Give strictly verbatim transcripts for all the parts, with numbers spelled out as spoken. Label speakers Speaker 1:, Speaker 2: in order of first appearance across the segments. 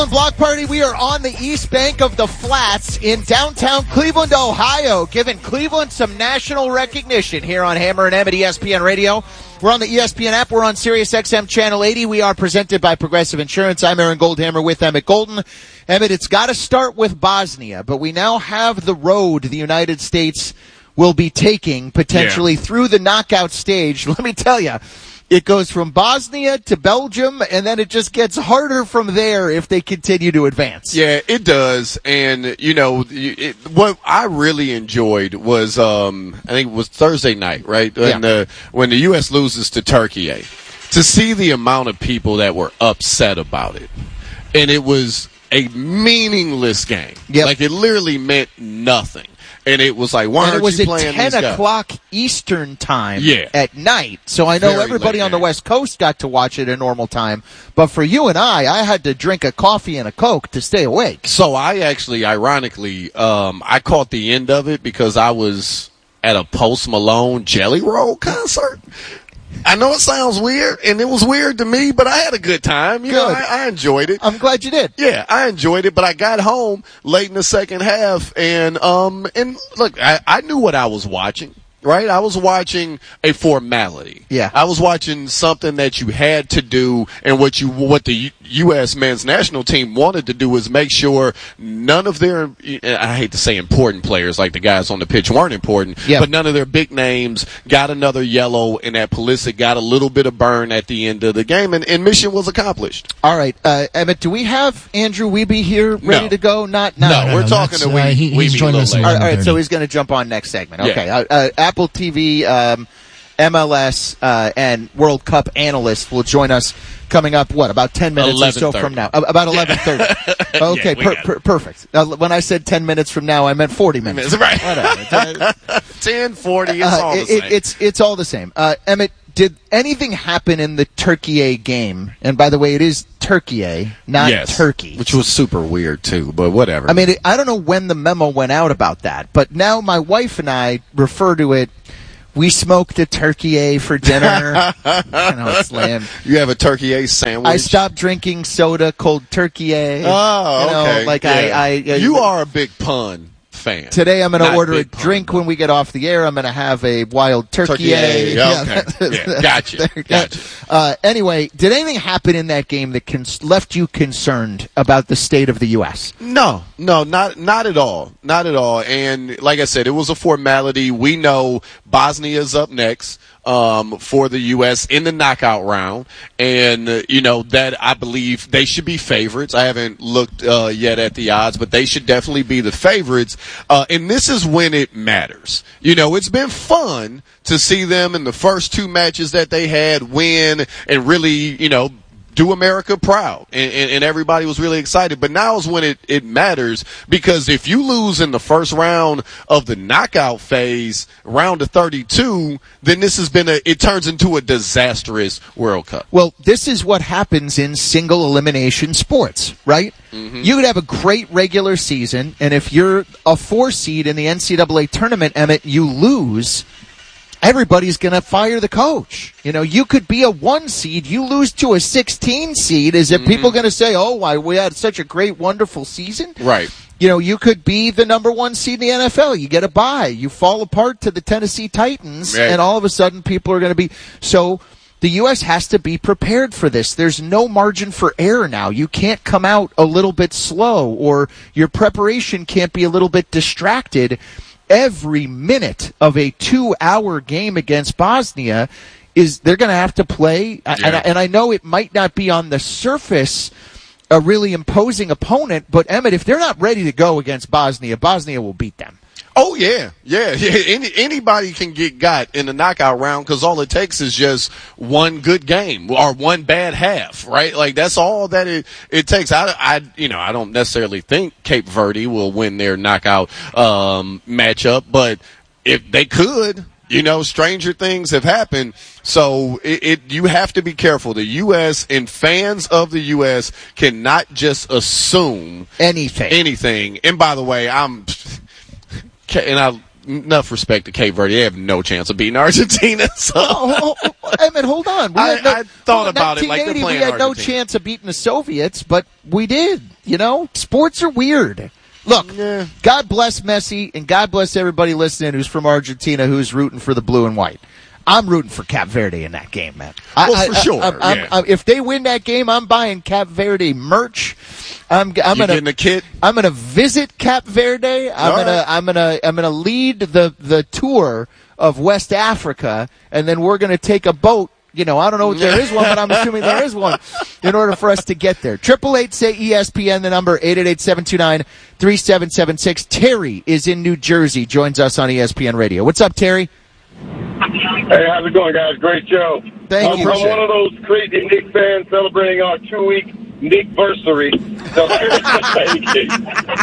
Speaker 1: Block Party, we are on the east bank of the Flats in downtown Cleveland, Ohio, giving Cleveland some national recognition here on Hammer and Emmett E S P N Radio. We're on the E S P N app. We're on Sirius X M Channel eighty. We are presented by Progressive Insurance. I'm Aaron Goldhammer with Emmett Golden. Emmett, it's got to start with Bosnia, but we now have the road the United States will be taking potentially yeah. through the knockout stage. Let me tell you, it goes from Bosnia to Belgium, and then it just gets harder from there if they continue to advance.
Speaker 2: Yeah, it does. And, you know, it, what I really enjoyed was, um, I think it was Thursday night, right?
Speaker 1: Yeah.
Speaker 2: When, the, when the U S loses to Turkey, eh? To see the amount of people that were upset about it. And it was a meaningless game.
Speaker 1: Yep.
Speaker 2: Like, it literally meant nothing. And it was like, why
Speaker 1: and
Speaker 2: aren't
Speaker 1: it was
Speaker 2: you
Speaker 1: at
Speaker 2: playing
Speaker 1: ten
Speaker 2: these guys?
Speaker 1: o'clock Eastern time
Speaker 2: yeah.
Speaker 1: at night. So I know
Speaker 2: Very
Speaker 1: everybody
Speaker 2: late
Speaker 1: on the
Speaker 2: game.
Speaker 1: West Coast got to watch it at normal time. But for you and I, I had to drink a coffee and a Coke to stay awake.
Speaker 2: So I actually, ironically, um, I caught the end of it because I was at a Post Malone Jelly Roll concert. I know it sounds weird, and it was weird to me, but I had a good time. You
Speaker 1: Good.
Speaker 2: know, I, I enjoyed it.
Speaker 1: I'm glad you did.
Speaker 2: Yeah, I enjoyed it, but I got home late in the second half, and um, and look, I, I knew what I was watching. Right? I was watching a formality.
Speaker 1: Yeah.
Speaker 2: I was watching something that you had to do, and what you what the U S men's national team wanted to do was make sure none of their, I hate to say important players, like the guys on the pitch weren't important,
Speaker 1: yeah.
Speaker 2: but none of their big names got another yellow, and that Pulisic got a little bit of burn at the end of the game, and, and mission was accomplished.
Speaker 1: All right. Uh, Emmett, do we have Andrew Wiebe here ready
Speaker 2: No.
Speaker 1: to go? Not now.
Speaker 2: No,
Speaker 3: no,
Speaker 2: we're
Speaker 3: no,
Speaker 2: talking to
Speaker 3: uh,
Speaker 2: Weeby
Speaker 3: he, he's
Speaker 2: Weeby a
Speaker 3: joining
Speaker 2: little
Speaker 3: us
Speaker 2: later.
Speaker 3: at
Speaker 1: All right,
Speaker 3: eleven
Speaker 1: so
Speaker 3: thirty.
Speaker 1: he's going to jump on next segment.
Speaker 2: Yeah.
Speaker 1: Okay. Uh, uh, Apple T V, um, M L S, uh, and World Cup analysts will join us coming up, what, about ten minutes or so from now? Uh, about eleven thirty. Okay,
Speaker 2: Yeah,
Speaker 1: per, per, perfect. Uh, when I said ten minutes from now, I meant forty minutes.
Speaker 2: Right.
Speaker 1: Whatever.
Speaker 2: ten forty, it's
Speaker 1: Uh,
Speaker 2: all the
Speaker 1: it,
Speaker 2: same.
Speaker 1: it, it's, it's all the same. Uh, Emmett, did anything happen in the Turkey game? And by the way, it is Turkey, not
Speaker 2: yes,
Speaker 1: Turkey.
Speaker 2: which was super weird, too, but whatever.
Speaker 1: I mean, it, I don't know when the memo went out about that, but now my wife and I refer to it, we smoked a turkey for dinner. I know it's lame.
Speaker 2: You have a turkey ace sandwich?
Speaker 1: I stopped drinking soda called turkey.
Speaker 2: Oh,
Speaker 1: you know,
Speaker 2: okay.
Speaker 1: Like
Speaker 2: yeah.
Speaker 1: I, I, uh,
Speaker 2: you are a big pun fan.
Speaker 1: Today I'm going to
Speaker 2: Not
Speaker 1: order a
Speaker 2: big pun,
Speaker 1: drink
Speaker 2: though.
Speaker 1: when we get off the air. I'm going to have a wild turkey.
Speaker 2: Turkey A. Yeah, okay. Yeah, gotcha.
Speaker 1: There-
Speaker 2: Gotcha.
Speaker 1: Uh, anyway, did anything happen in that game that cons- left you concerned about the state of the U S?
Speaker 2: No, no, not not at all, not at all. And like I said, it was a formality. We know Bosnia's up next um, for the U S in the knockout round, and uh, you know that I believe they should be favorites. I haven't looked uh, yet at the odds, but they should definitely be the favorites. Uh, and this is when it matters. You know, it's been fun to see them in the first two matches that they had win and really, you know, do America proud, and, and, and everybody was really excited. But now is when it, it matters, because if you lose in the first round of the knockout phase, round of thirty-two, then this has been a, it turns into a disastrous World Cup.
Speaker 1: Well, this is what happens in single elimination sports, right? Mm-hmm. You could have a great regular season, and if you're a four seed in the N C double A tournament, Emmett, you lose, everybody's going to fire the coach. You know, you could be a one seed, you lose to a sixteen seed. Is it mm-hmm. people going to say, oh, why we had such a great, wonderful season?
Speaker 2: Right.
Speaker 1: You know, you could be the number one seed in the N F L. You get a bye. You fall apart to the Tennessee Titans,
Speaker 2: right.
Speaker 1: and all of a sudden people are going to be – so the U S has to be prepared for this. There's no margin for error now. You can't come out a little bit slow, or your preparation can't be a little bit distracted. Every minute of a two-hour game against Bosnia is they're going to have to play,
Speaker 2: yeah.
Speaker 1: and, I, and I know it might not be on the surface a really imposing opponent, but Emmett, if they're not ready to go against Bosnia, Bosnia will beat them.
Speaker 2: Oh, yeah, yeah, yeah. Any, anybody can get got in the knockout round, because all it takes is just one good game or one bad half, right? Like, that's all that it, it takes. I, I, you know, I don't necessarily think Cape Verde will win their knockout um, matchup, but if they could, you know, stranger things have happened. So it, it you have to be careful. The U S and fans of the U S cannot just assume
Speaker 1: Anything.
Speaker 2: anything. And by the way, I'm. And I enough respect to Cape Verde. They have no chance of beating Argentina. So.
Speaker 1: Oh, oh, oh, Emmett, hold on. We
Speaker 2: I,
Speaker 1: had no,
Speaker 2: I thought
Speaker 1: well,
Speaker 2: about it like they're playing
Speaker 1: we had
Speaker 2: Argentina.
Speaker 1: no chance of beating the Soviets, but we did. You know, sports are weird. Look, yeah. God bless Messi, and God bless everybody listening who's from Argentina who's rooting for the blue and white. I'm rooting for Cape Verde in that game, man.
Speaker 2: Well,
Speaker 1: I,
Speaker 2: for
Speaker 1: I,
Speaker 2: sure.
Speaker 1: I, I,
Speaker 2: yeah.
Speaker 1: I, if they win that game, I'm buying Cape Verde merch. I'm, I'm
Speaker 2: you
Speaker 1: gonna
Speaker 2: getting a kit?
Speaker 1: I'm gonna visit Cape Verde. I'm
Speaker 2: All
Speaker 1: gonna
Speaker 2: right.
Speaker 1: I'm gonna I'm gonna lead the the tour of West Africa, and then we're gonna take a boat. You know, I don't know if there is one, but I'm assuming there is one in order for us to get there. Triple eight say E S P N, the number eight eight eight seven two nine three seven seven six. Terry is in New Jersey, joins us on E S P N Radio. What's up, Terry?
Speaker 3: Hey, how's it going, guys? Great show.
Speaker 1: Thank
Speaker 3: um,
Speaker 1: you.
Speaker 3: I'm one of those crazy Knicks fans celebrating our two-week Knickversary. So, thank you.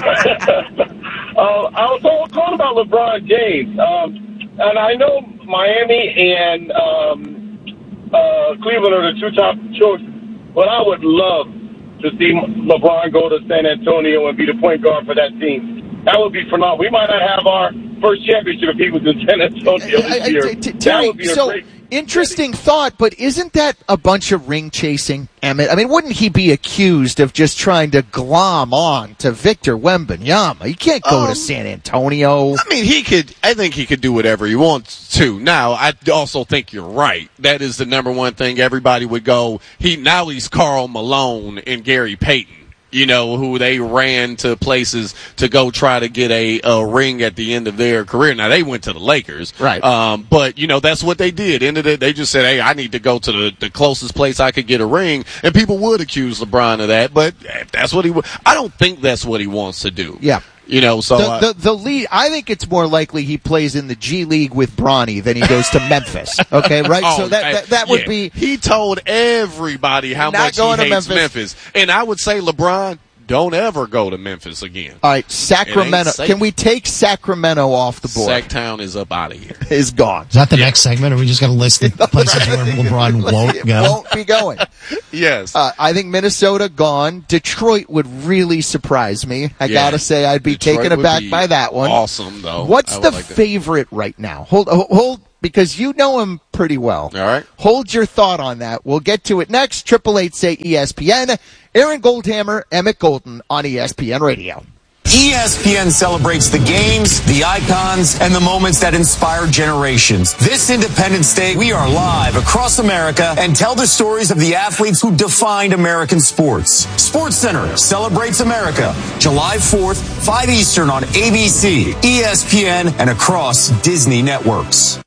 Speaker 3: uh, I was talking about LeBron James, um, and I know Miami and um, uh, Cleveland are the two top choices, but I would love to see LeBron go to San Antonio and be the point guard for that team. That would be phenomenal. We might not have our first championship if he was in San Antonio this year.
Speaker 1: I, I, t- t- Terry, so great- interesting thought, but isn't that a bunch of ring chasing, Emmett? I mean, wouldn't he be accused of just trying to glom on to Victor Wembanyama? He can't go um, to San Antonio.
Speaker 2: I mean, he could. I think he could do whatever he wants to. Now, I also think you're right. That is the number one thing everybody would go. He now he's Karl Malone and Gary Payton. You know, who they ran to places to go try to get a, a ring at the end of their career. Now, they went to the Lakers.
Speaker 1: Right.
Speaker 2: Um, but, you know, that's what they did. Ended it, they just said, hey, I need to go to the, the closest place I could get a ring. And people would accuse LeBron of that, but that's what he would. I don't think that's what he wants to do.
Speaker 1: Yeah.
Speaker 2: You know, so.
Speaker 1: The,
Speaker 2: uh,
Speaker 1: the, the lead, I think it's more likely he plays in the G League with Bronny than he goes to Memphis. Okay, right?
Speaker 2: Oh,
Speaker 1: so that, that, that would
Speaker 2: yeah.
Speaker 1: be.
Speaker 2: He told everybody how
Speaker 1: Not
Speaker 2: much he
Speaker 1: going to
Speaker 2: hates
Speaker 1: Memphis.
Speaker 2: Memphis. And I would say, LeBron, don't ever go to Memphis again.
Speaker 1: All right, Sacramento. Can we take Sacramento off the board?
Speaker 2: Sacktown is up out of here.
Speaker 1: Is gone.
Speaker 4: Is that the
Speaker 2: yeah.
Speaker 4: next segment, or are we just going to list the places where LeBron won't go?
Speaker 1: Won't be going.
Speaker 2: Yes.
Speaker 1: Uh, I think Minnesota gone. Detroit would really surprise me. I
Speaker 2: yeah.
Speaker 1: got to say, I'd be
Speaker 2: Detroit
Speaker 1: taken aback
Speaker 2: be
Speaker 1: by that one.
Speaker 2: Awesome, though.
Speaker 1: What's the
Speaker 2: like
Speaker 1: favorite right now? Hold, hold, because you know him pretty well.
Speaker 2: All right.
Speaker 1: Hold your thought on that. We'll get to it next. Triple eight say E S P N. Aaron Goldhammer, Emmett Golden on E S P N Radio.
Speaker 5: E S P N celebrates the games, the icons, and the moments that inspire generations. This Independence Day, we are live across America and tell the stories of the athletes who defined American sports. SportsCenter celebrates America, July fourth, five Eastern on A B C, E S P N, and across Disney networks.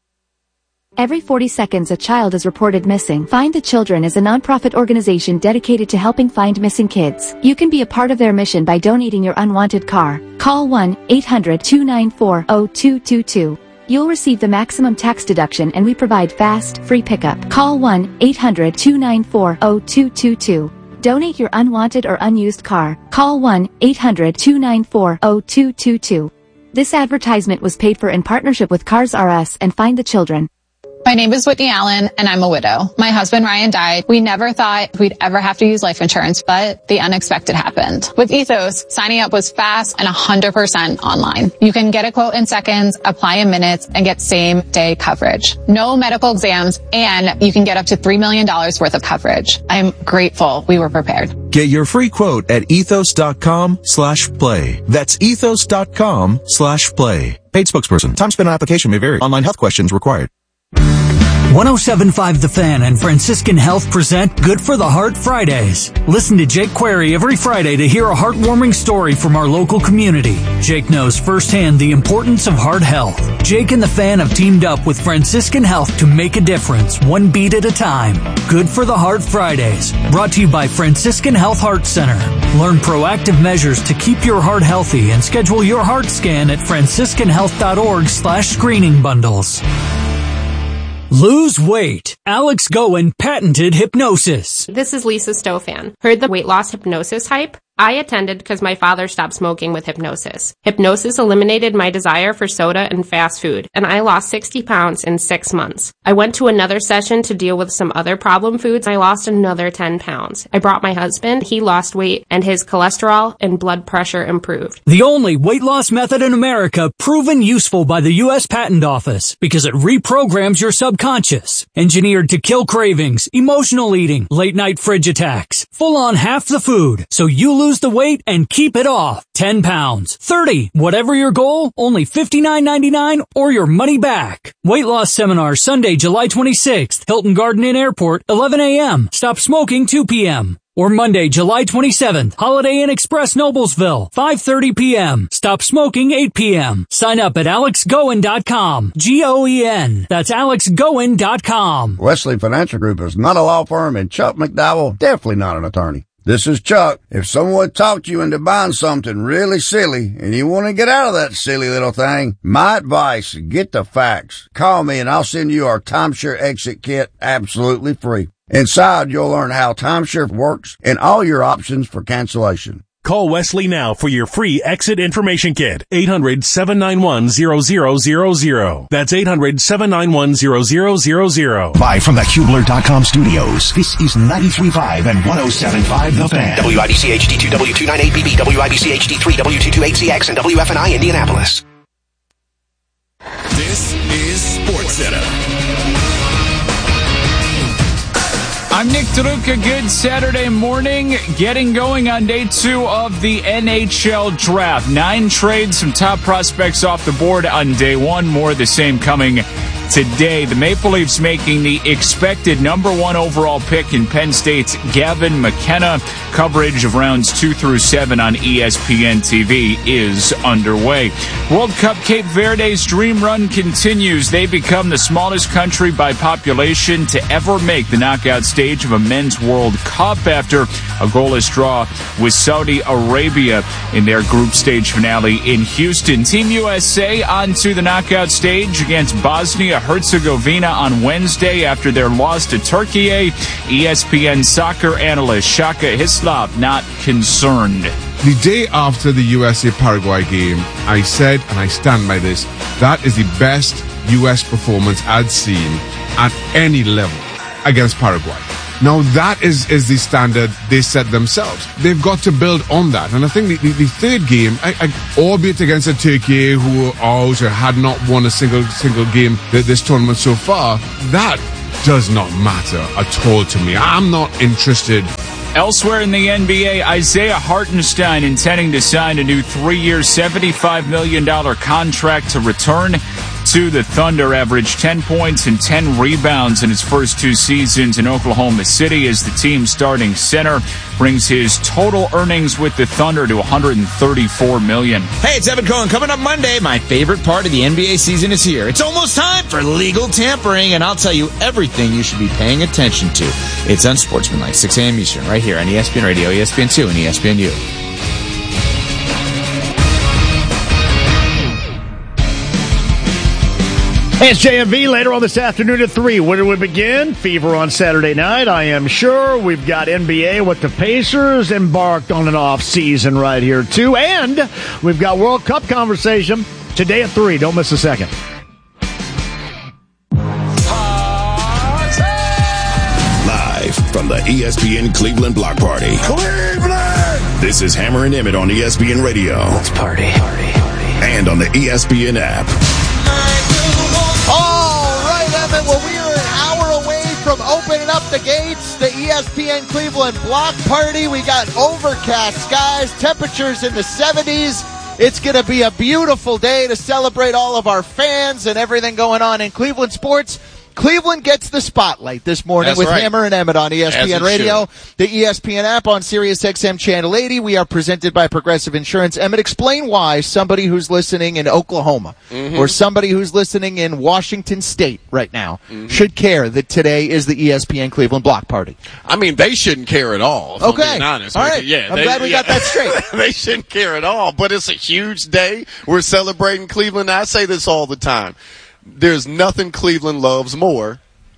Speaker 6: Every forty seconds a child is reported missing. Find the Children is a nonprofit organization dedicated to helping find missing kids. You can be a part of their mission by donating your unwanted car. Call one eight hundred two nine four zero two two two. You'll receive the maximum tax deduction and we provide fast, free pickup. Call one eight hundred two nine four zero two two two. Donate your unwanted or unused car. Call one eight hundred two nine four zero two two two. This advertisement was paid for in partnership with Cars R Us and Find the Children.
Speaker 7: My name is Whitney Allen, and I'm a widow. My husband, Ryan, died. We never thought we'd ever have to use life insurance, but the unexpected happened. With Ethos, signing up was fast and one hundred percent online. You can get a quote in seconds, apply in minutes, and get same-day coverage. No medical exams, and you can get up to three million dollars worth of coverage. I'm grateful we were prepared.
Speaker 8: Get your free quote at ethos.com slash play. That's ethos.com slash play. Paid spokesperson. Time spent on application may vary. Online health questions required.
Speaker 9: one oh seven point five The Fan and Franciscan Health present Good for the Heart Fridays. Listen to Jake Query every Friday to hear a heartwarming story from our local community. Jake knows firsthand the importance of heart health. Jake and The Fan have teamed up with Franciscan Health to make a difference, one beat at a time. Good for the Heart Fridays, brought to you by Franciscan Health Heart Center. Learn proactive measures to keep your heart healthy and schedule your heart scan at franciscanhealth.org slash screening bundles. Lose weight. Alex Goen patented hypnosis.
Speaker 10: This is Lisa Stofan. Heard the weight loss hypnosis hype? I attended because my father stopped smoking with hypnosis. Hypnosis eliminated my desire for soda and fast food, and I lost sixty pounds in six months. I went to another session to deal with some other problem foods. I lost another ten pounds. I brought my husband. He lost weight, and his cholesterol and blood pressure improved.
Speaker 9: The only weight loss method in America proven useful by the U S Patent Office because it reprograms your subconscious. Engineered to kill cravings, emotional eating, late night fridge attacks. Full on half the food, so you lose the weight and keep it off. ten pounds, thirty, whatever your goal, only fifty-nine ninety-nine or your money back. Weight loss seminar Sunday, July twenty-sixth, Hilton Garden Inn Airport, eleven a.m. Stop smoking two p.m. Or Monday, July twenty-seventh, Holiday Inn Express Noblesville, five thirty p.m. Stop smoking eight p.m. Sign up at alex goen dot com. G O E N. That's alex goen dot com.
Speaker 11: Wesley Financial Group is not a law firm, and Chuck McDowell definitely not an attorney. This is Chuck. If someone talked you into buying something really silly and you want to get out of that silly little thing, my advice, get the facts. Call me and I'll send you our timeshare exit kit absolutely free. Inside, you'll learn how timeshare works and all your options for cancellation.
Speaker 12: Call Wesley now for your free exit information kit. eight hundred, seven nine one, zero zero zero zero. That's eight hundred, seven nine one, zero zero zero zero.
Speaker 4: Live from the Kubler dot com studios, this is ninety-three point five and one oh seven point five The Fan.
Speaker 13: W I B C H D two, W two ninety-eight B B, W I B C H D three, W two twenty-eight C X, and W F N I Indianapolis.
Speaker 14: This is SportsCenter.
Speaker 15: I'm Nick DeLuca. Good Saturday morning. Getting going on day two of the N H L draft. Nine trades, some top prospects off the board on day one. More of the same coming today. The Maple Leafs making the expected number one overall pick in Penn State's Gavin McKenna. Coverage of rounds two through seven on E S P N T V is underway. World Cup Cape Verde's dream run continues. They become the smallest country by population to ever make the knockout stage of a men's World Cup after a goalless draw with Saudi Arabia in their group stage finale in Houston. Team U S A on to the knockout stage against Bosnia-Herzegovina on Wednesday after their loss to Turkey. E S P N soccer analyst Shaka Hislop not concerned.
Speaker 16: The day after the U S A-Paraguay game, I said, and I stand by this, that is the best U S performance I'd seen at any level against Paraguay. Now, that is, is the standard they set themselves. They've got to build on that. And I think the, the, the third game, I, I, albeit against a Turkey who are out or had not won a single single game this tournament so far, that does not matter at all to me. I'm not interested.
Speaker 15: Elsewhere in the N B A, Isaiah Hartenstein intending to sign a new three-year, seventy-five million dollars contract to return to the Thunder. Averaged ten points and ten rebounds in his first two seasons in Oklahoma City as the team's starting center. Brings his total earnings with the Thunder to one hundred thirty-four million dollars.
Speaker 17: Hey, it's Evan Cohen. Coming up Monday, my favorite part of the N B A season is here. It's almost time for legal tampering, and I'll tell you everything you should be paying attention to. It's Unsportsmanlike, six a.m. Eastern, right here on E S P N Radio, E S P N two, and E S P N U.
Speaker 18: Hey, it's J M V. Later on this afternoon at three. When do we begin? Fever on Saturday night, I am sure. We've got N B A with the Pacers embarked on an off season right here, too. And we've got World Cup conversation today at three. Don't miss a second.
Speaker 14: Live from the E S P N Cleveland Block Party. Cleveland! This is Hammer and Emmett on E S P N Radio.
Speaker 17: Let's party. party, party.
Speaker 14: And on the E S P N app.
Speaker 1: All right, Evan. Well, we are an hour away from opening up the gates. The E S P N Cleveland Block Party. We got overcast skies, temperatures in the seventies. It's going to be a beautiful day to celebrate all of our fans and everything going on in Cleveland sports. Cleveland gets the spotlight this morning
Speaker 2: That's
Speaker 1: with
Speaker 2: right.
Speaker 1: Hammer and Emmett on E S P N Radio,
Speaker 2: should.
Speaker 1: the E S P N app on Sirius X M Channel eighty. We are presented by Progressive Insurance. Emmett, explain why somebody who's listening in Oklahoma
Speaker 2: mm-hmm.
Speaker 1: or somebody who's listening in Washington State right now
Speaker 2: mm-hmm.
Speaker 1: should care that today is the E S P N Cleveland Block Party.
Speaker 2: I mean, they shouldn't care at all, if
Speaker 1: okay.
Speaker 2: I'm being honest.
Speaker 1: All right.
Speaker 2: Yeah,
Speaker 1: I'm
Speaker 2: they,
Speaker 1: glad we
Speaker 2: yeah.
Speaker 1: got that straight.
Speaker 2: They shouldn't care at all, but it's a huge day. We're celebrating Cleveland. I say this all the time. There's nothing Cleveland loves more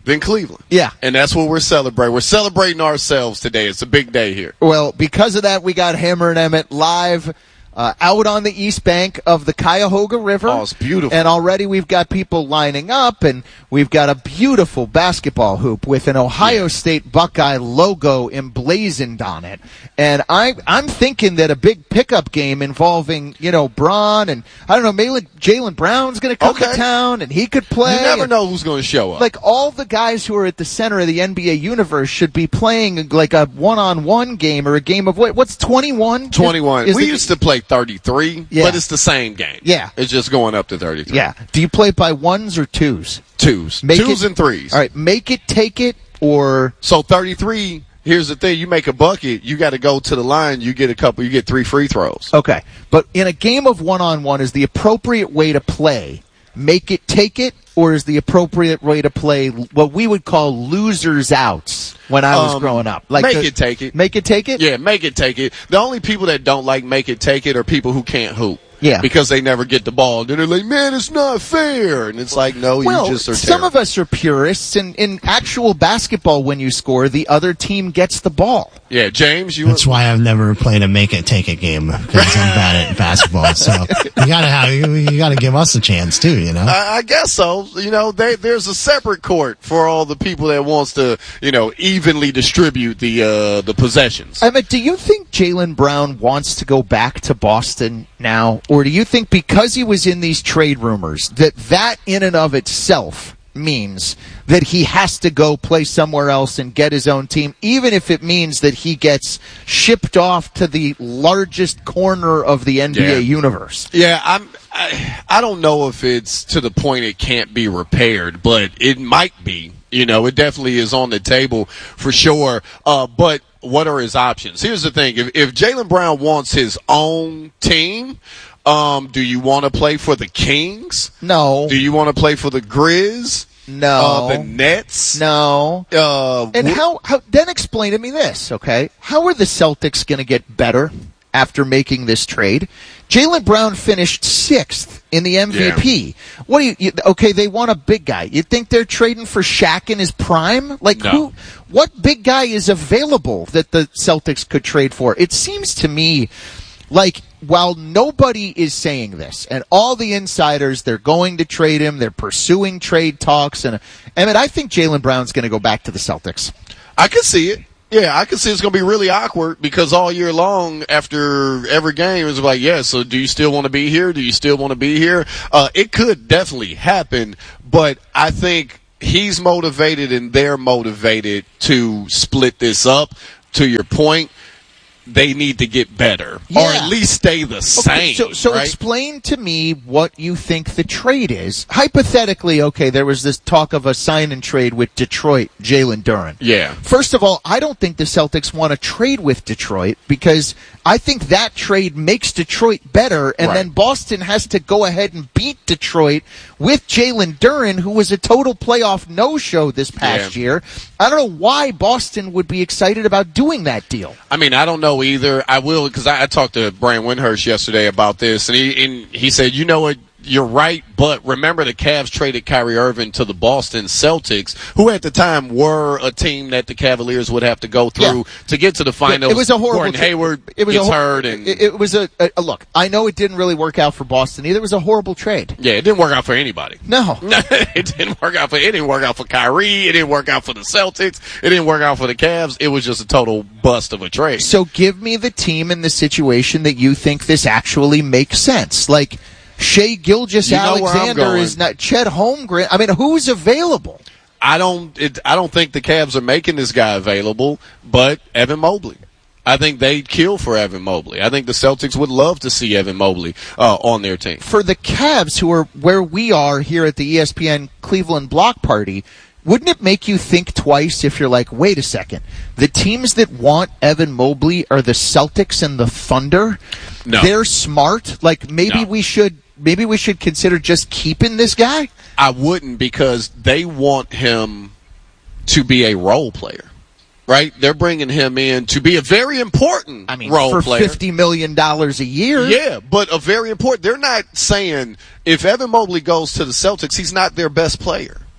Speaker 2: than Cleveland.
Speaker 1: Yeah.
Speaker 2: And that's what we're celebrating. We're celebrating ourselves today. It's a big day here.
Speaker 1: Well, because of that, we got Hammer and Emmett live uh, out on the east bank of the Cuyahoga River.
Speaker 2: Oh, it's beautiful.
Speaker 1: And already we've got people lining up, and we've got a beautiful basketball hoop with an Ohio yeah. State Buckeye logo emblazoned on it. And I, I'm thinking that a big pickup game involving, you know, Braun and, I don't know, maybe Jaylen Brown's going to come
Speaker 2: okay.
Speaker 1: to town, and he could play.
Speaker 2: You never
Speaker 1: and,
Speaker 2: know who's going to show up.
Speaker 1: Like, all the guys who are at the center of the N B A universe should be playing, like, a one-on-one game or a game of, what? What's twenty-one?
Speaker 2: twenty-one.
Speaker 1: Is, is
Speaker 2: we
Speaker 1: it,
Speaker 2: used to play thirty-three,
Speaker 1: yeah.
Speaker 2: but it's the same game.
Speaker 1: Yeah.
Speaker 2: It's just going up to thirty-three.
Speaker 1: Yeah. Do you play by ones or twos?
Speaker 2: Twos.
Speaker 1: Make
Speaker 2: twos
Speaker 1: it,
Speaker 2: and threes.
Speaker 1: All right. Make it, take it, or...
Speaker 2: So thirty-three... Here's the thing, you make a bucket, you got to go to the line, you get a couple, you get three free throws.
Speaker 1: Okay. But in a game of one-on-one, is the appropriate way to play make it, take it, or is the appropriate way to play what we would call losers outs when I was
Speaker 2: um,
Speaker 1: growing up? Like
Speaker 2: make
Speaker 1: the,
Speaker 2: it, take it.
Speaker 1: Make it, take it?
Speaker 2: Yeah, make it, take it. The only people that don't like make it, take it are people who can't hoop.
Speaker 1: Yeah.
Speaker 2: Because they never get the ball. Then they're like, man, it's not fair. And it's like, no,
Speaker 1: well,
Speaker 2: you just are
Speaker 1: some
Speaker 2: terrible.
Speaker 1: of us are purists, and in actual basketball, when you score, the other team gets the ball.
Speaker 2: Yeah, James, you
Speaker 19: That's were... why I've never played a make it, take it game, because I'm bad at basketball. So you gotta have, you gotta give us a chance too, you know?
Speaker 2: I, I guess so. You know, they, there's a separate court for all the people that wants to, you know, evenly distribute the, uh, the possessions.
Speaker 1: I mean, do you think Jaylen Brown wants to go back to Boston now, or do you think because he was in these trade rumors that that in and of itself means that he has to go play somewhere else and get his own team, even if it means that he gets shipped off to the largest corner of the N B A
Speaker 2: yeah.
Speaker 1: universe?
Speaker 2: Yeah, I'm, I, I don't know if it's to the point it can't be repaired, but it might be. You know, it definitely is on the table for sure. Uh, but what are his options? Here's the thing. If, if Jaylen Brown wants his own team, um, do you want to play for the Kings?
Speaker 1: No.
Speaker 2: Do you want to play for the Grizz?
Speaker 1: No.
Speaker 2: Uh, the Nets?
Speaker 1: No.
Speaker 2: Uh,
Speaker 1: and
Speaker 2: wh-
Speaker 1: how, how, then explain to me this, okay? How are the Celtics going to get better after making this trade? Jaylen Brown finished sixth in the M V P. Yeah. What do you, you, okay, they want a big guy. You think they're trading for Shaq in his prime? Like,
Speaker 2: no.
Speaker 1: who, what big guy is available that the Celtics could trade for? It seems to me like, while nobody is saying this, and all the insiders, they're going to trade him, they're pursuing trade talks, and I mean, I think Jaylen Brown's going to go back to the Celtics.
Speaker 2: I can see it. Yeah, I can see it's going to be really awkward because all year long after every game it's like, yeah, so do you still want to be here? Do you still want to be here? Uh, it could definitely happen, but I think he's motivated and they're motivated to split this up. To your point, they need to get better,
Speaker 1: yeah.
Speaker 2: or at least stay the same.
Speaker 1: Okay, so so
Speaker 2: right?
Speaker 1: explain to me what you think the trade is. Hypothetically, okay, there was this talk of a sign and trade with Detroit, Jalen Duren.
Speaker 2: Yeah.
Speaker 1: First of all, I don't think the Celtics want to trade with Detroit because I think that trade makes Detroit better, and
Speaker 2: right.
Speaker 1: then Boston has to go ahead and beat Detroit with Jalen Duren, who was a total playoff no-show this past
Speaker 2: yeah.
Speaker 1: year. I don't know why Boston would be excited about doing that deal.
Speaker 2: I mean, I don't know either. I will, because I, I talked to Brian Windhurst yesterday about this, and he and he said, you know what, you're right, but remember the Cavs traded Kyrie Irving to the Boston Celtics, who at the time were a team that the Cavaliers would have to go through
Speaker 1: yeah.
Speaker 2: to get to the finals.
Speaker 1: It was a horrible
Speaker 2: Gordon Hayward
Speaker 1: it was
Speaker 2: gets
Speaker 1: a,
Speaker 2: hurt. And,
Speaker 1: it, it was a, a, look, I know it didn't really work out for Boston either. It was a horrible trade.
Speaker 2: Yeah, it didn't work out for anybody.
Speaker 1: No.
Speaker 2: it didn't work out for, it didn't work out for Kyrie. It didn't work out for the Celtics. It didn't work out for the Cavs. It was just a total bust of a trade.
Speaker 1: So give me the team in the situation that you think this actually makes sense. Like, Shai Gilgeous-Alexander is not Chet Holmgren. I mean, who's available?
Speaker 2: I don't. It, I don't think the Cavs are making this guy available, but Evan Mobley. I think they'd kill for Evan Mobley. I think the Celtics would love to see Evan Mobley uh, on their team.
Speaker 1: For the Cavs, who are where we are here at the E S P N Cleveland Block Party, wouldn't it make you think twice if you're like, wait a second, the teams that want Evan Mobley are the Celtics and the Thunder?
Speaker 2: No.
Speaker 1: They're smart. Like, maybe
Speaker 2: no.
Speaker 1: we should maybe we should consider just keeping this guy?
Speaker 2: I wouldn't, because they want him to be a role player. Right? They're bringing him in to be a very important
Speaker 1: I mean,
Speaker 2: role
Speaker 1: for
Speaker 2: player.
Speaker 1: fifty million dollars a year.
Speaker 2: Yeah, but a very important. They're not saying if Evan Mobley goes to the Celtics, he's not their best player.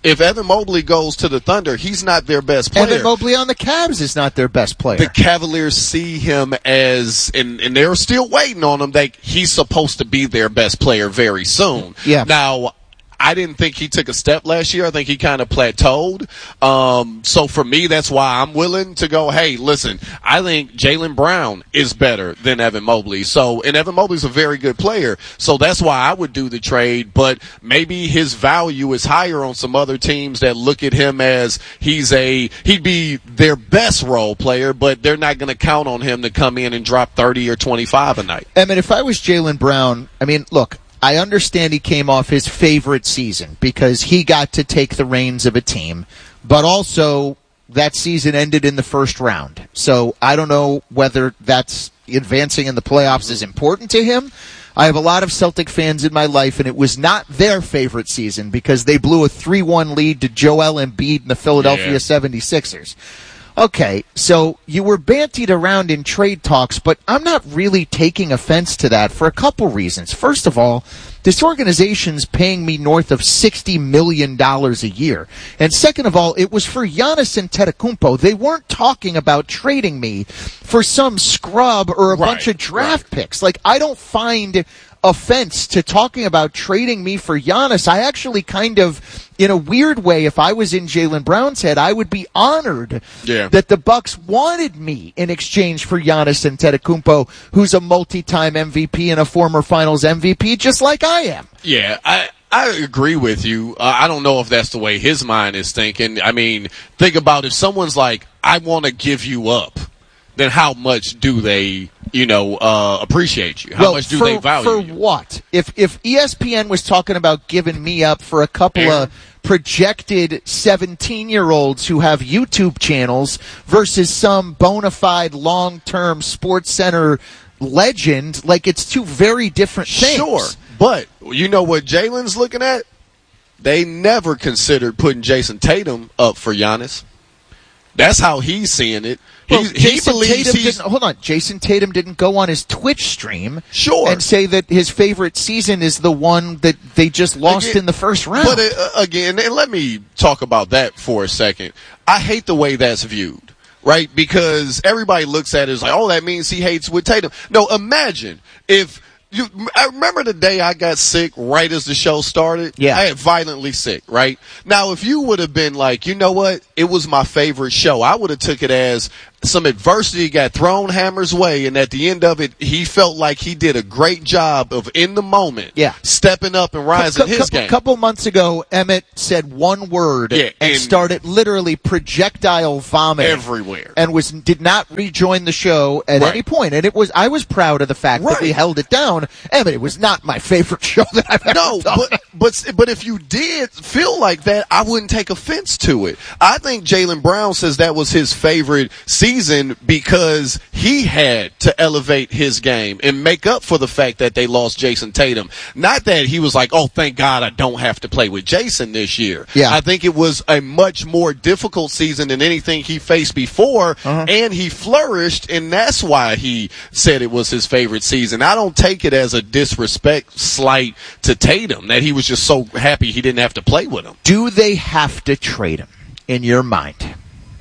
Speaker 2: If Evan Mobley goes to the Thunder, he's not their best player.
Speaker 1: Evan Mobley on the Cavs is not their best player.
Speaker 2: The Cavaliers see him as, and, and they're still waiting on him, that he's supposed to be their best player very soon.
Speaker 1: Yeah.
Speaker 2: Now, I didn't think he took a step last year. I think he kind of plateaued. Um, so for me, that's why I'm willing to go, hey, listen, I think Jaylen Brown is better than Evan Mobley. So, and Evan Mobley's a very good player. So that's why I would do the trade. But maybe his value is higher on some other teams that look at him as he's a, he'd be their best role player, but they're not going to count on him to come in and drop thirty or twenty-five a night.
Speaker 1: Emmett, if I was Jaylen Brown, I mean, look, I understand he came off his favorite season because he got to take the reins of a team, but also that season ended in the first round. So I don't know whether that's advancing in the playoffs is important to him. I have a lot of Celtic fans in my life, and it was not their favorite season because they blew a three one lead to Joel Embiid and the Philadelphia
Speaker 2: Yeah.
Speaker 1: seventy-sixers. Okay, so you were bantied around in trade talks, but I'm not really taking offense to that for a couple reasons. First of all, this organization's paying me north of sixty million dollars a year. And second of all, it was for Giannis Antetokounmpo. They weren't talking about trading me for some scrub or a
Speaker 2: Right,
Speaker 1: bunch of draft picks. Like, I don't find offense to talking about trading me for Giannis. I actually kind of, in a weird way, if I was in Jaylen Brown's head, I would be honored
Speaker 2: Yeah.
Speaker 1: that the Bucks wanted me in exchange for Giannis Antetokounmpo, who's a multi-time M V P and a former Finals M V P, just like I am.
Speaker 2: Yeah, I I agree with you. Uh, I don't know if that's the way his mind is thinking. I mean, think about if someone's like, I want to give you up, then how much do they, you know, uh, appreciate you? How
Speaker 1: well,
Speaker 2: much do
Speaker 1: for,
Speaker 2: they value
Speaker 1: for
Speaker 2: you?
Speaker 1: what? If if E S P N was talking about giving me up for a couple
Speaker 2: Yeah.
Speaker 1: of projected seventeen-year-olds who have YouTube channels versus some bona fide long-term Sports Center legend, like it's two very different things.
Speaker 2: Sure, but you know what Jalen's looking at? They never considered putting Jason Tatum up for Giannis. That's how he's seeing it.
Speaker 1: Well,
Speaker 2: He's, he
Speaker 1: Jason
Speaker 2: believes
Speaker 1: Tatum
Speaker 2: he's
Speaker 1: didn't, hold on. Jason Tatum didn't go on his Twitch stream
Speaker 2: Sure.
Speaker 1: and say that his favorite season is the one that they just lost
Speaker 2: Again-
Speaker 1: in the first round.
Speaker 2: But uh, again, and let me talk about that for a second. I hate the way that's viewed, right? Because everybody looks at it as like, oh, that means he hates with Tatum. No, imagine if you. I remember the day I got sick right as the show started.
Speaker 1: Yeah.
Speaker 2: I had violently sick, right? Now, if you would have been like, you know what, it was my favorite show, I would have took it as some adversity got thrown Hammer's way, and at the end of it, he felt like he did a great job of, in the moment,
Speaker 1: Yeah.
Speaker 2: stepping up and rising
Speaker 1: A
Speaker 2: his
Speaker 1: couple,
Speaker 2: game.
Speaker 1: couple months ago, Emmett said one word
Speaker 2: Yeah,
Speaker 1: and,
Speaker 2: and-
Speaker 1: started literally projectile vomiting
Speaker 2: Everywhere.
Speaker 1: and was did not rejoin the show at
Speaker 2: Right.
Speaker 1: any point. And it was I was proud of the fact that we
Speaker 2: Right.
Speaker 1: held it down. Emmett, it was not my favorite show that I've ever
Speaker 2: No,
Speaker 1: done.
Speaker 2: but but but if you did feel like that, I wouldn't take offense to it. I think Jaylen Brown says that was his favorite season because he had to elevate his game and make up for the fact that they lost Jason Tatum. Not that he was like, oh, thank God I don't have to play with Jason this year.
Speaker 1: Yeah.
Speaker 2: I think it was a much more difficult season than anything he faced before,
Speaker 1: Uh-huh.
Speaker 2: and he flourished, and that's why he said it was his favorite season. I don't take it as a disrespect slight to Tatum that he was just so happy he didn't have to play with him.
Speaker 1: Do they have to trade him in your mind?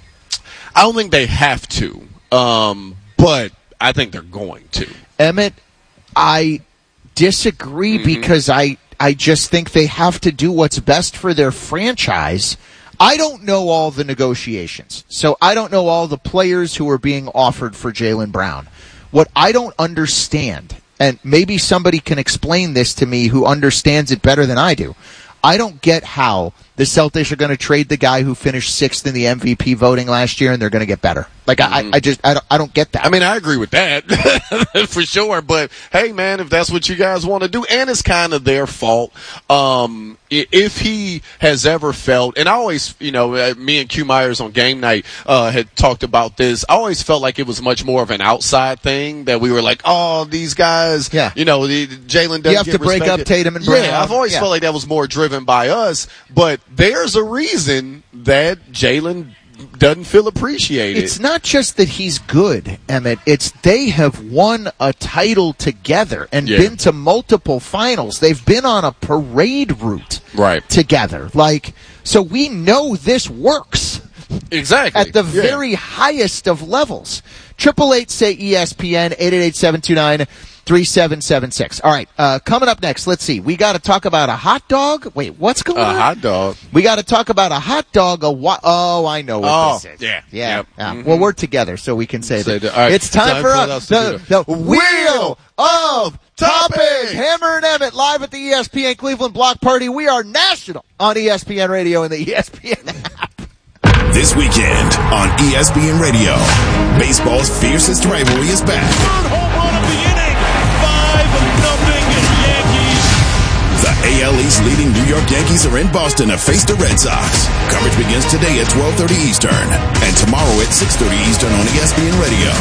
Speaker 2: I don't think they have to, um, but I think they're going to.
Speaker 1: Emmett, I disagree
Speaker 2: Mhm.
Speaker 1: because I, I just think they have to do what's best for their franchise. I don't know all the negotiations, so I don't know all the players who are being offered for Jaylen Brown. What I don't understand, and maybe somebody can explain this to me who understands it better than I do, I don't get how the Celtics are going to trade the guy who finished sixth in the M V P voting last year and they're going to get better. Like, I, I just, I don't, I don't get that.
Speaker 2: I mean, I agree with that for sure. But hey, man, if that's what you guys want to do, and it's kind of their fault. Um, i- if he has ever felt, and I always, you know, uh, me and Q Myers on game night uh, had talked about this. I always felt like it was much more of an outside thing that we were like, oh, these guys,
Speaker 1: Yeah.
Speaker 2: you know, the, Jalen doesn't
Speaker 1: You have
Speaker 2: get
Speaker 1: to break
Speaker 2: respected.
Speaker 1: up Tatum and Brown.
Speaker 2: Yeah, I've always
Speaker 1: Yeah.
Speaker 2: felt like that was more driven by us. But there's a reason that Jalen doesn't feel appreciated.
Speaker 1: It's not just that he's good, Emmett. It's they have won a title together and
Speaker 2: Yeah.
Speaker 1: been to multiple finals. They've been on a parade route
Speaker 2: right.
Speaker 1: together. Like, so we know this works.
Speaker 2: Exactly.
Speaker 1: At the
Speaker 2: Yeah.
Speaker 1: very highest of levels. Triple eight say E S P N, eight eight eight, seven two nine, three seven seven six. All right, uh, coming up next, let's see. We got to talk about a hot dog. Wait, what's going
Speaker 2: A
Speaker 1: on?
Speaker 2: hot dog.
Speaker 1: We got to talk about a hot dog. A wa- Oh, I know what
Speaker 2: Oh,
Speaker 1: this is.
Speaker 2: yeah.
Speaker 1: Yeah.
Speaker 2: Yep.
Speaker 1: yeah.
Speaker 2: Mhm.
Speaker 1: Well, we're together, so we can say
Speaker 2: Say
Speaker 1: that.
Speaker 2: that. All right.
Speaker 1: It's time,
Speaker 2: Time
Speaker 1: for
Speaker 2: for
Speaker 1: us.
Speaker 2: us to
Speaker 1: The,
Speaker 2: do
Speaker 1: the
Speaker 2: it.
Speaker 1: Wheel of Topics. Hammer and Emmett live at the E S P N Cleveland Block Party. We are national on E S P N Radio and the E S P N app.
Speaker 14: This weekend on E S P N Radio, baseball's fiercest rivalry is back.
Speaker 20: Third home run of the inning. five nothing Yankees.
Speaker 14: The A L East leading New York Yankees are in Boston to face the Red Sox. Coverage begins today at twelve thirty Eastern and tomorrow at six thirty Eastern on E S P N Radio.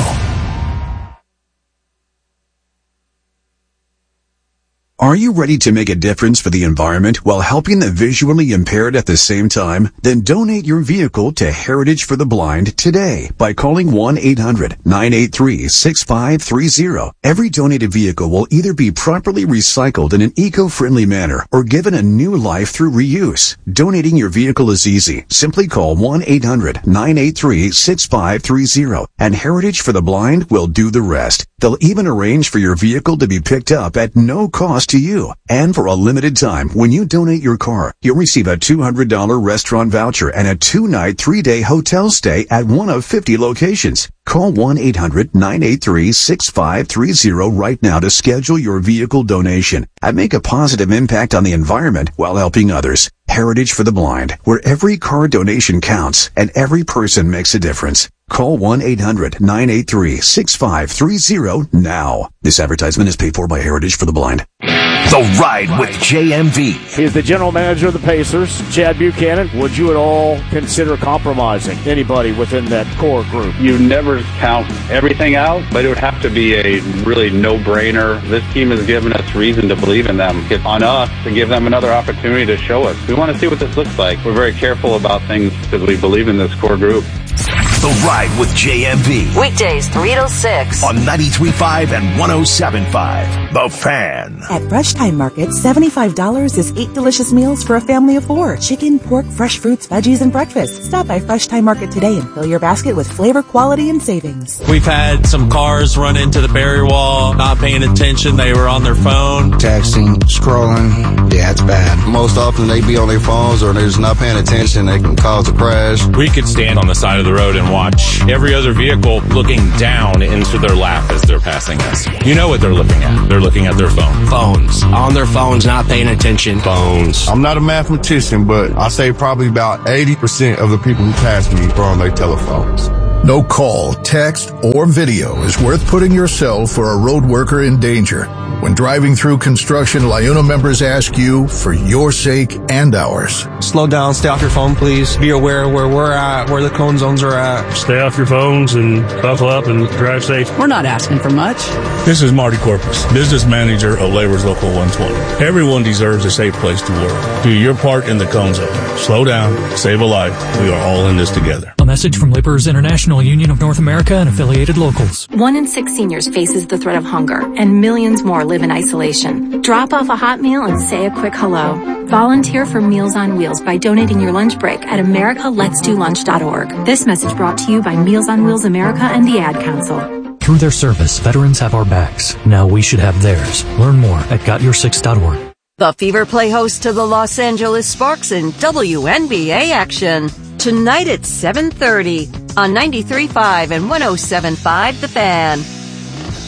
Speaker 21: Are you ready to make a difference for the environment while helping the visually impaired at the same time? Then donate your vehicle to Heritage for the Blind today by calling one eight hundred nine eight three six five three zero. Every donated vehicle will either be properly recycled in an eco-friendly manner or given a new life through reuse. Donating your vehicle is easy. Simply call one eight hundred nine eight three six five three zero and Heritage for the Blind will do the rest. They'll even arrange for your vehicle to be picked up at no cost to you. And for a limited time, when you donate your car, you'll receive a two hundred dollars restaurant voucher and a two-night, three-day hotel stay at one of fifty locations. Call one eight hundred nine eight three six five three zero right now to schedule your vehicle donation and make a positive impact on the environment while helping others. Heritage for the Blind, where every car donation counts and every person makes a difference. Call one eight hundred nine eight three six five three zero now. This advertisement is paid for by Heritage for the Blind.
Speaker 4: The Ride with J M V.
Speaker 18: He's the general manager of the Pacers, Chad Buchanan. Would you at all consider compromising anybody within that core group?
Speaker 22: You never count everything out, but it would have to be a really no-brainer. This team has given us reason to believe in them. It's on us to give them another opportunity to show us. We want to see what this looks like. We're very careful about things because we believe in this core group.
Speaker 4: The Ride with J M V.
Speaker 23: Weekdays, three to six.
Speaker 4: On ninety-three point five and one oh seven point five. The Fan.
Speaker 24: At Fresh Time Market, seventy-five dollars is eight delicious meals for a family of four. Chicken, pork, fresh fruits, veggies, and breakfast. Stop by Fresh Time Market today and fill your basket with flavor, quality, and savings.
Speaker 25: We've had some cars run into the barrier wall, not paying attention. They were on their phone.
Speaker 26: Texting, scrolling. Yeah, it's bad. Most often they be on their phones or they're just not paying attention. They can cause a crash.
Speaker 27: We could stand on the side of the road and watch every other vehicle looking down into their lap as they're passing us. You know what they're looking at. They're looking at their phone.
Speaker 28: Phones. On their phones, not paying attention.
Speaker 27: Phones.
Speaker 29: I'm not a mathematician, but I say probably about eighty percent of the people who pass me are on their telephones.
Speaker 30: No call, text, or video is worth putting yourself or a road worker in danger. When driving through construction, Liuna members ask you for your sake and ours.
Speaker 31: Slow down, stay off your phone, please. Be aware where we're at, where the cone zones are at.
Speaker 32: Stay off your phones and buckle up and drive safe.
Speaker 33: We're not asking for much.
Speaker 32: This is Marty Corpus, business manager of Labor's Local one twenty. Everyone deserves a safe place to work. Do your part in the cone zone. Slow down, save a life. We are all in this together.
Speaker 9: A message from Laborers International Union of North America and affiliated locals.
Speaker 6: One in six seniors faces the threat of hunger, and millions more live in isolation. Drop off a hot meal and say a quick hello. Volunteer for Meals on Wheels by donating your lunch break at america lets do lunch dot org. This message brought to you by Meals on Wheels America and the Ad Council.
Speaker 9: Through their service, veterans have our backs. Now we should have theirs. Learn more at got your six dot org.
Speaker 23: The Fever Play host to the Los Angeles Sparks in W N B A action. Tonight at seven thirty on ninety-three point five and one oh seven point five The Fan.